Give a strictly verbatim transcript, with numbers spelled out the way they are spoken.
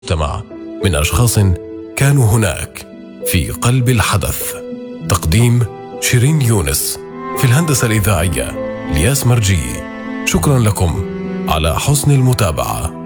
المجتمع من أشخاص كانوا هناك في قلب الحدث. تقديم شيرين يونس. في الهندسة الإذاعية الياس مرجي. شكرا لكم على حسن المتابعة.